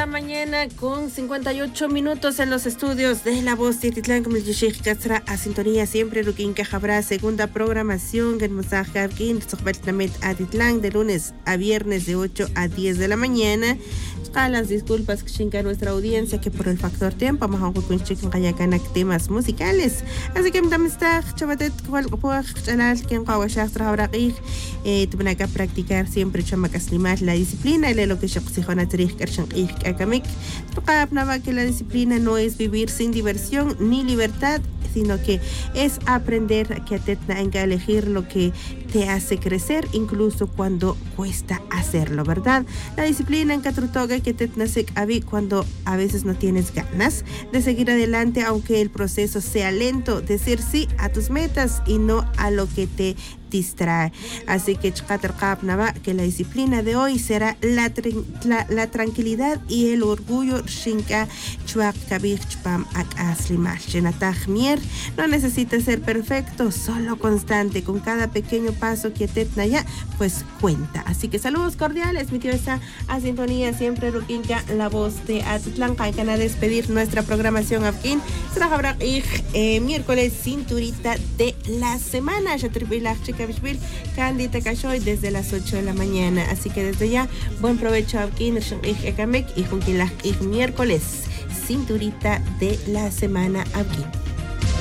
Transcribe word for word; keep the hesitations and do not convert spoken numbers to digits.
la mañana con cincuenta y ocho minutos en los estudios de La Voz de Atitlán, como el Yeshik Katsra a sintonía siempre Ruquinca Jabra, segunda programación en Mosaja Abkin, Sohbatlamet Atitlán, de lunes a viernes de ocho a diez de la mañana. A las disculpas que nuestra audiencia que por el factor tiempo vamos a un temas musicales, así que me está chabatet cual canal que en Kawashak trabajar eh tuvimos que practicar siempre chamacaslimas la disciplina y lo que se oxigena trich karshan ik akamik toca que la disciplina no es vivir sin diversión ni libertad, sino que es aprender que te tenga que elegir lo que te hace crecer, incluso cuando cuesta hacerlo, ¿verdad? La disciplina en Catrutoga que te nace cuando a veces no tienes ganas de seguir adelante, aunque el proceso sea lento, decir sí a tus metas y no a lo que te distrae. Así que que la disciplina de hoy será la, la, la tranquilidad y el orgullo. No necesita ser perfecto, solo constante. Con cada pequeño paso que te ya, pues cuenta. Así que saludos cordiales, mi tío está a sintonía siempre Ruquinca, La Voz de Atitlán. Hay que a despedir nuestra programación aquí. Eh, miércoles cinturita de la semana. Ya tripila chica Candy Takashoy desde las ocho de la mañana. Así que desde ya, buen provecho aquí en el miércoles cinturita de la semana aquí.